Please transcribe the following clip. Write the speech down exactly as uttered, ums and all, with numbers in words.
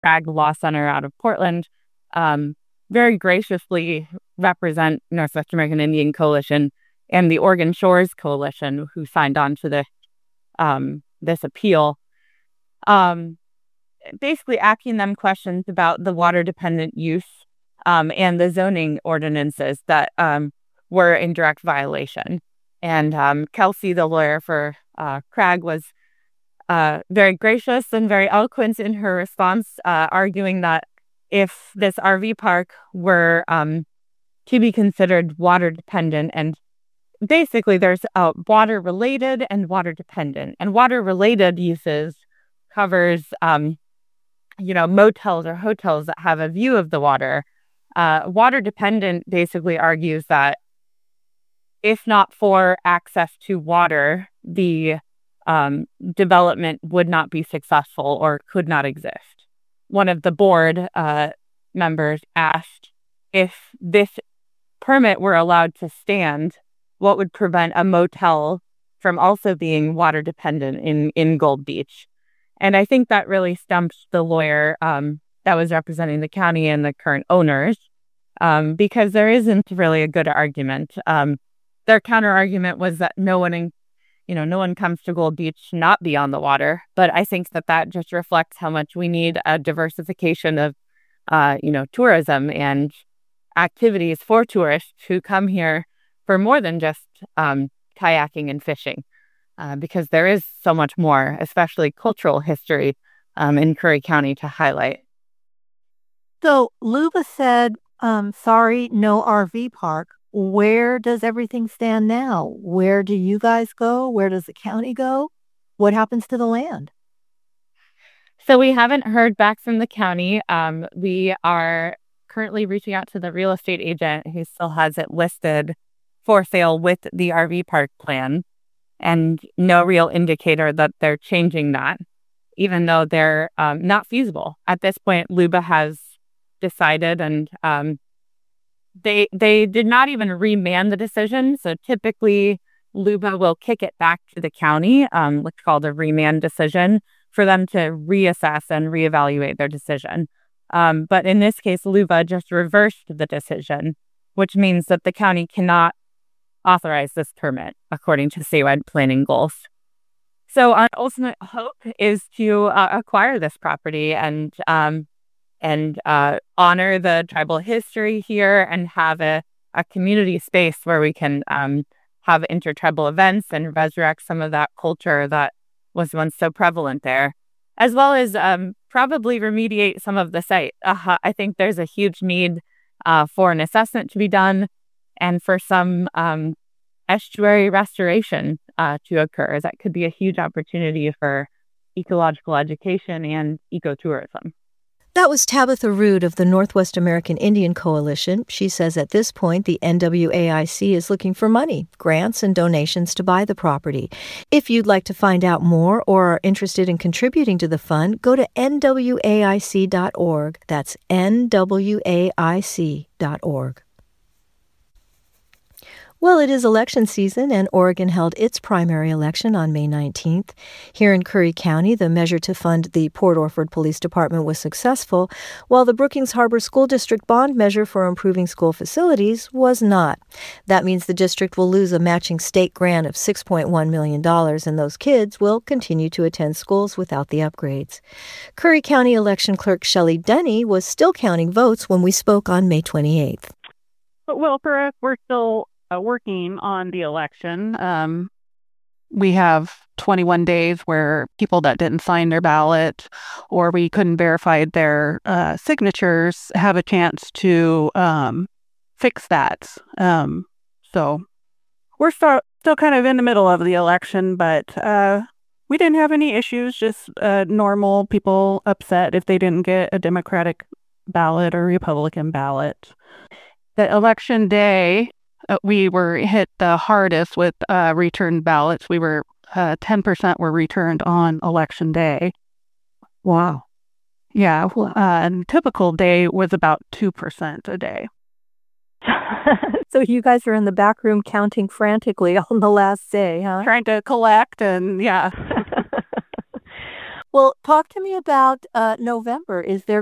Cragg Law Center out of Portland, um, very graciously represent Northwest American Indian Coalition and the Oregon Shores Coalition, who signed on to the, um, this appeal, um, basically asking them questions about the water-dependent use um, and the zoning ordinances that um, were in direct violation. And um, Kelsey, the lawyer for uh, Cragg, was uh, very gracious and very eloquent in her response, uh, arguing that if this R V park were um, to be considered water-dependent, and basically there's uh, water-related and water-dependent, and water-related uses covers, um, you know, motels or hotels that have a view of the water. Uh, water-dependent basically argues that if not for access to water, the um, development would not be successful or could not exist. One of the board uh, members asked if this permit were allowed to stand, what would prevent a motel from also being water dependent in, in Gold Beach? And I think that really stumped the lawyer um, that was representing the county and the current owners, um, because there isn't really a good argument. Um, their counter argument was that no one, in, you know, no one comes to Gold Beach to not be on the water. But I think that that just reflects how much we need a diversification of, uh, you know, tourism and activities for tourists who come here for more than just um, kayaking and fishing. Uh, because there is so much more, especially cultural history um, in Curry County to highlight. So Luba said, um, sorry, no R V park. Where does everything stand now? Where do you guys go? Where does the county go? What happens to the land? So we haven't heard back from the county. Um, we are currently reaching out to the real estate agent who still has it listed for sale with the R V park plan. And no real indicator that they're changing that, even though they're um, not feasible. At this point, Luba has decided, and um, they they did not even remand the decision. So typically, Luba will kick it back to the county, um, what's called a remand decision, for them to reassess and reevaluate their decision. Um, but in this case, Luba just reversed the decision, which means that the county cannot authorize this permit according to statewide planning goals. So our ultimate hope is to uh, acquire this property and um, and uh, honor the tribal history here and have a, a community space where we can um, have intertribal events and resurrect some of that culture that was once so prevalent there, as well as um, probably remediate some of the site. Uh, I think there's a huge need uh, for an assessment to be done and for some um, estuary restoration uh, to occur. That could be a huge opportunity for ecological education and ecotourism. That was Tabitha Rood of the Northwest American Indian Coalition. She says at this point, the N W A I C is looking for money, grants, and donations to buy the property. If you'd like to find out more or are interested in contributing to the fund, go to N W A I C dot org. That's N W A I C dot org. Well, it is election season, and Oregon held its primary election on May nineteenth. Here in Curry County, the measure to fund the Port Orford Police Department was successful, while the Brookings Harbor School District bond measure for improving school facilities was not. That means the district will lose a matching state grant of six point one million dollars, and those kids will continue to attend schools without the upgrades. Curry County Election Clerk Shelley Denny was still counting votes when we spoke on May twenty-eighth. Well, for us, we're still Uh, working on the election. Um, we have twenty-one days where people that didn't sign their ballot or we couldn't verify their uh, signatures have a chance to um, fix that. Um, so we're still, still kind of in the middle of the election, but uh, we didn't have any issues, just uh, normal people upset if they didn't get a Democratic ballot or Republican ballot. The election day, Uh, we were hit the hardest with uh, returned ballots. We were uh, ten percent were returned on election day. Wow. Yeah. Uh, and typical day was about two percent a day. So you guys are in the back room counting frantically on the last day, huh? Trying to collect and yeah. Well, talk to me about uh, November. Is there